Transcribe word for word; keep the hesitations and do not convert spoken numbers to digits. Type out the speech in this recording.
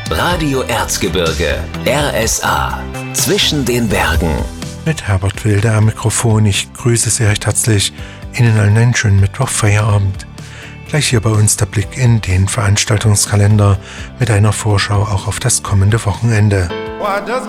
Radio Erzgebirge, R S A, zwischen den Bergen. Mit Herbert Wilde am Mikrofon. Ich grüße Sie recht herzlich. Ihnen allen einen schönen Mittwoch-Feierabend. Gleich hier bei uns der Blick in den Veranstaltungskalender mit einer Vorschau auch auf das kommende Wochenende.